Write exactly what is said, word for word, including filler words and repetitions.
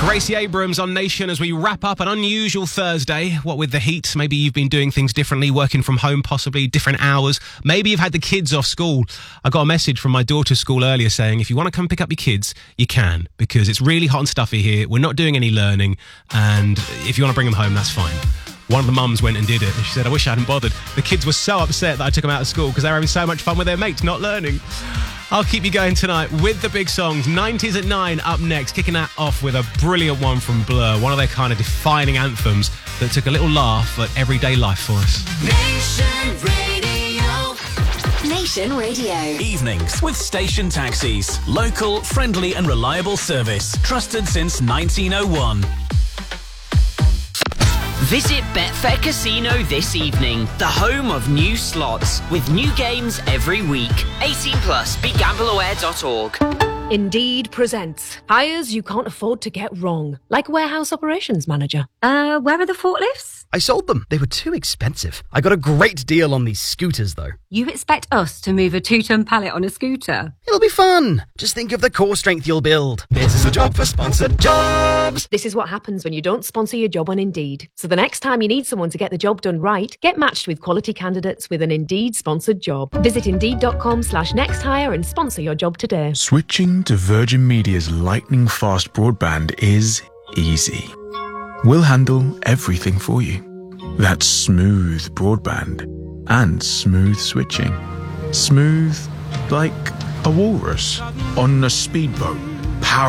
Gracie Abrams on Nation as we wrap up an unusual Thursday. What with the heat, maybe you've been doing things differently, working from home, possibly different hours. Maybe you've had the kids off school. I got a message from my daughter's school earlier saying, if you want to come pick up your kids, you can, because it's really hot and stuffy here. We're not doing any learning, and if you want to bring them home, that's fine. One of the mums went and did it, and she said, I wish I hadn't bothered. The kids were so upset that I took them out of school because they were having so much fun with their mates, not learning. I'll keep you going tonight with the big songs. nineties at nine up next, kicking that off with a brilliant one from Blur, one of their kind of defining anthems that took a little laugh at everyday life for us. Nation Radio. Nation Radio. Evenings with Station Taxis. Local, friendly and reliable service. Trusted since nineteen oh one. Visit Betfair Casino this evening, the home of new slots, with new games every week. eighteen plus, be gamble aware dot org. Indeed presents hires you can't afford to get wrong, like warehouse operations manager. Uh, where are the forklifts? I sold them. They were too expensive. I got a great deal on these scooters, though. You expect us to move a two-ton pallet on a scooter? It'll be fun. Just think of the core strength you'll build. This is a job for sponsored jobs. This is what happens when you don't sponsor your job on Indeed. So the next time you need someone to get the job done right, get matched with quality candidates with an Indeed-sponsored job. Visit Indeed.com slash next hire and sponsor your job today. Switching to Virgin Media's lightning-fast broadband is easy. We'll handle everything for you. That's smooth broadband and smooth switching. Smooth like a walrus on a speedboat.